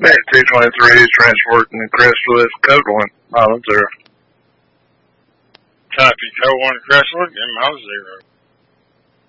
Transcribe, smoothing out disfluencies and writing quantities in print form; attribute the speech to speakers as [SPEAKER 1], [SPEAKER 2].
[SPEAKER 1] Net 223 is transporting the Crestwood, Copeland, Miles 0.
[SPEAKER 2] Copy, code 1 Crestwood, and Miles 0.